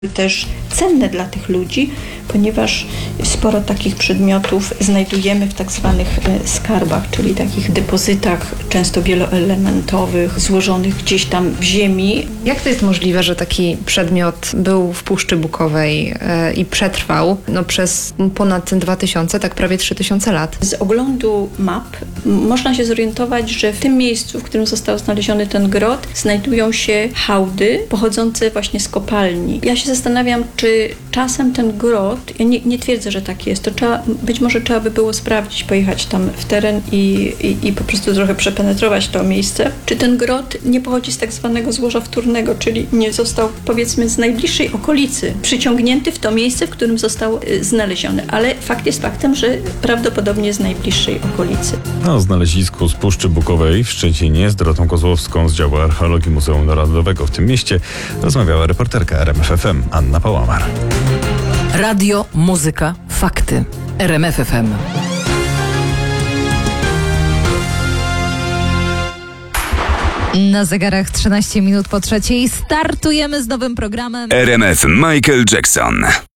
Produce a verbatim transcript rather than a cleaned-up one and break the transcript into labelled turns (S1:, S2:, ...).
S1: też cenne dla tych ludzi, ponieważ sporo takich przedmiotów znajdujemy w tak zwanych skarbach, czyli takich depozytach, często wieloelementowych, złożonych gdzieś tam w ziemi.
S2: Jak to jest możliwe, że taki przedmiot był w Puszczy Bukowej yy, i przetrwał no, przez ponad dwa tysiące, tak prawie trzy tysiące lat?
S1: Z oglądu map można się zorientować, że w tym miejscu, w którym został znaleziony ten grot, znajdują się hałdy pochodzące właśnie z kopalni. Ja się zastanawiam, czy czasem ten grot, ja nie, nie twierdzę, że tak jest, to trzeba, być może trzeba by było sprawdzić, pojechać tam w teren i, i, i po prostu trochę przepenetrować to miejsce, czy ten grot nie pochodzi z tak zwanego złoża wtórnego, czyli nie został, powiedzmy, z najbliższej okolicy przyciągnięty w to miejsce, w którym został y, znaleziony, ale fakt jest faktem, że prawdopodobnie z najbliższej okolicy.
S3: O znalezisku z Puszczy Bukowej w Szczecinie z Dorotą Kozłowską z działu archeologii Muzeum Narodowego w tym mieście rozmawiała reporterka R M F F M Anna Pałamar.
S4: Radio, muzyka, fakty. R M F F M.
S5: Na zegarach trzynaście minut po trzeciej startujemy z nowym programem
S6: R M F Michael Jackson.